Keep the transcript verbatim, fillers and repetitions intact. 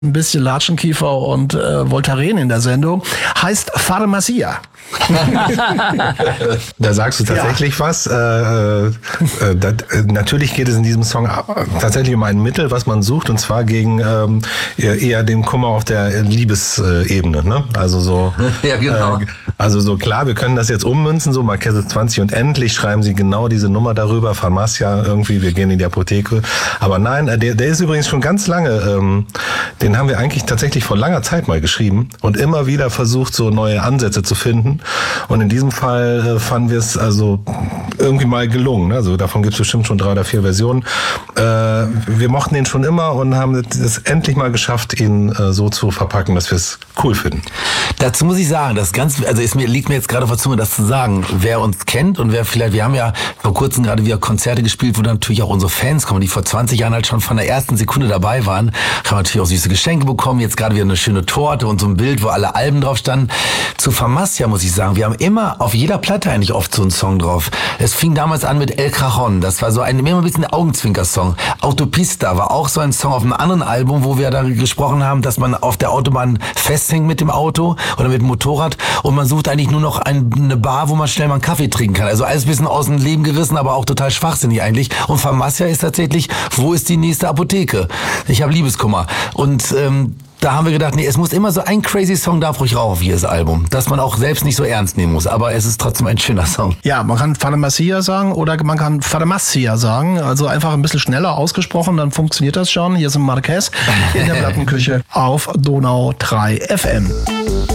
ein bisschen Latschenkiefer und äh, Voltaren in der Sendung, heißt Pharmacia. Da sagst du tatsächlich ja. was. Äh, äh, das, äh, natürlich geht es in diesem Song tatsächlich um ein Mittel, was man sucht, und zwar gegen ähm, eher den Kummer auf der Liebesebene. Ne? Also so. Ja, genau. Äh, also so klar, wir können das jetzt ummünzen, so Marquese zwanzig und endlich schreiben sie genau diese Nummer darüber, Pharmacia irgendwie, wir gehen in die Apotheke. Aber nein, der, der ist übrigens schon ganz lange, ähm, den haben wir eigentlich tatsächlich vor langer Zeit mal geschrieben und immer wieder versucht, so neue Ansätze zu finden. Und in diesem Fall äh, fanden wir es also irgendwie mal gelungen. Also davon gibt es bestimmt schon drei oder vier Versionen. Äh, wir mochten ihn schon immer und haben es endlich mal geschafft, ihn äh, so zu verpacken, dass wir es cool finden. Dazu muss ich sagen, das ganz, also ist mir, liegt mir jetzt gerade auf der Zunge, das zu sagen. Wer uns kennt und wer vielleicht, wir haben ja vor kurzem gerade wieder Konzerte gespielt, wo dann natürlich auch unsere Fans kommen, die vor zwanzig Jahren halt schon von der ersten Sekunde dabei waren, haben natürlich auch süße Geschenke bekommen, jetzt gerade wieder eine schöne Torte und so ein Bild, wo alle Alben drauf standen. Zu Pharmacia muss ich sagen, wir haben immer auf jeder Platte eigentlich oft so einen Song drauf. Es fing damals an mit El Cajon, das war so ein, immer ein bisschen ein Augenzwinker-Song. Autopista war auch so ein Song auf einem anderen Album, wo wir da gesprochen haben, dass man auf der Autobahn festhängt mit dem Auto oder mit dem Motorrad und man sucht eigentlich nur noch ein, eine Bar, wo man schnell mal einen Kaffee trinken kann. Also alles ein bisschen aus dem Leben gerissen, aber auch total schwachsinnig eigentlich. Und Pharmacia ist tatsächlich, wo ist die nächste Apotheke? Ich habe Liebeskummer. Und ähm, da haben wir gedacht, nee, es muss immer so ein crazy Song darf ruhig rauf auf jedes Album, dass man auch selbst nicht so ernst nehmen muss, aber es ist trotzdem ein schöner Song. Ja, man kann Pharmacia sagen oder man kann Pharmacia sagen, also einfach ein bisschen schneller ausgesprochen, dann funktioniert das schon. Hier ist ein Marquez in der Plattenküche auf Donau drei F M.